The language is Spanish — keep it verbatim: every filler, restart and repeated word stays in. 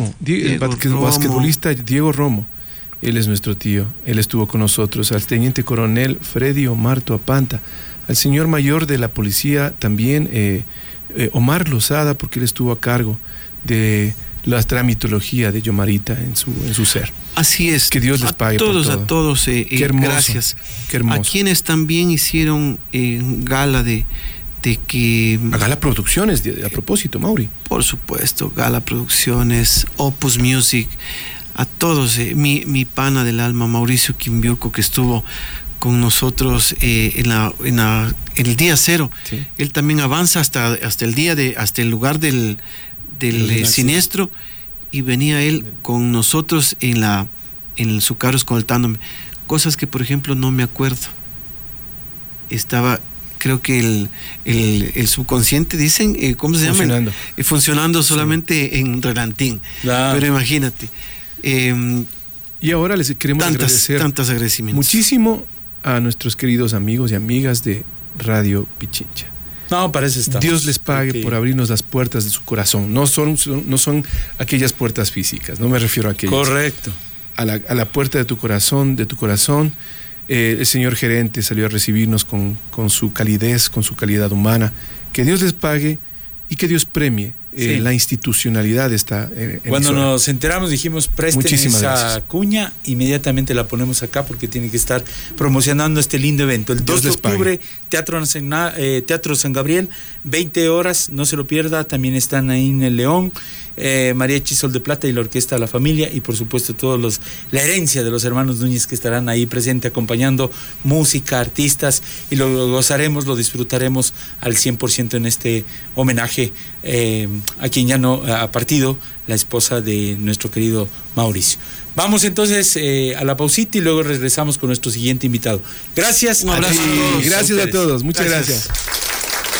Romo, Diego, el basque, Romo. basquetbolista Diego Romo. Él es nuestro tío, él estuvo con nosotros, al teniente coronel Freddy Omar Tuapanta, al señor mayor de la policía también, eh, eh, Omar Lozada, porque él estuvo a cargo de la tramitología de Yomarita en su, en su ser. Así es. Que Dios les pague a todos, por todo. A todos, eh, qué hermoso, gracias. Qué hermoso. A quienes también hicieron eh, gala de, de que... A Gala Producciones, de, a propósito, Mauri. Por supuesto, Gala Producciones, Opus Music, a todos, eh, mi, mi pana del alma, Mauricio Quimbiuco, que estuvo con nosotros eh, en, la, en, la, en el día cero. Sí. Él también avanza hasta, hasta el día de, hasta el lugar del, del eh, siniestro, y venía él con nosotros en la, en su carro escoltándome. Cosas que, por ejemplo, no me acuerdo. Estaba, creo que el, el, el subconsciente, dicen, eh, ¿cómo se Funcionando. llama? Eh, funcionando solamente sí. En relantín. Claro. Pero imagínate. Eh, y ahora les queremos tantas, agradecer tantos agradecimientos. muchísimo a nuestros queridos amigos y amigas de Radio Pichincha. No, para eso estamos. Dios les pague okay. por abrirnos las puertas de su corazón. No son, son, no son aquellas puertas físicas, no me refiero a aquellas. Correcto. A la, a la puerta de tu corazón, de tu corazón. Eh, el señor gerente salió a recibirnos con, con su calidez, con su calidad humana. Que Dios les pague y que Dios premie eh, sí. la institucionalidad de esta eh, Cuando nos enteramos dijimos, presten Muchísimas esa gracias. cuña, inmediatamente la ponemos acá porque tiene que estar promocionando este lindo evento. El dos de octubre, Teatro, eh, Teatro San Gabriel, veinte horas, no se lo pierda. También están ahí en el León, eh, Mariachi Sol de Plata y la Orquesta La Familia, y por supuesto todos los, la herencia de los hermanos Núñez, que estarán ahí presente acompañando música, artistas, y lo gozaremos, lo disfrutaremos al cien por ciento en este homenaje eh, a quien ya no ha partido, la esposa de nuestro querido Mauricio. Vamos entonces eh, a la pausita y luego regresamos con nuestro siguiente invitado. Gracias. Un abrazo a todos. Gracias a todos. Muchas gracias. gracias.